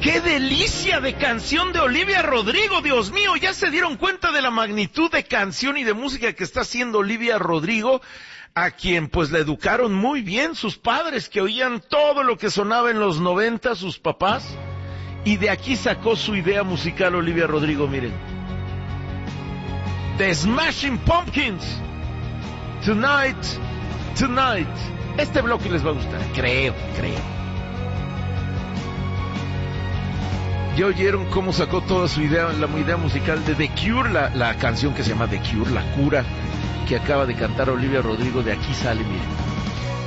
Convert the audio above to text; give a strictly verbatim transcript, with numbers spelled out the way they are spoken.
¡Qué delicia de canción de Olivia Rodrigo! Dios mío, ¿ya se dieron cuenta de la magnitud de canción y de música que está haciendo Olivia Rodrigo? A quien pues le educaron muy bien sus padres, que oían todo lo que sonaba en los noventa, sus papás. Y de aquí sacó su idea musical Olivia Rodrigo, miren. The Smashing Pumpkins. Tonight, Tonight. Este bloque les va a gustar, creo, creo. ¿Ya oyeron cómo sacó toda su idea, la idea musical de The Cure? La, la canción que se llama The Cure, La Cura, que acaba de cantar Olivia Rodrigo. De aquí sale, miren.